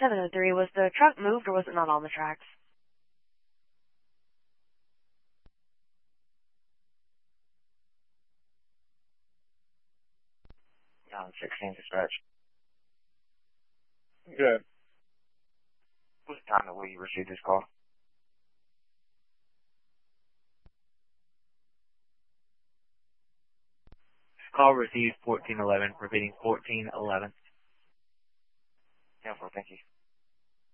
703, was the truck moved or was it not on the tracks? 16 dispatch. Good. What time that we received this call? Call received 1411, repeating 1411. 10-4, thank you.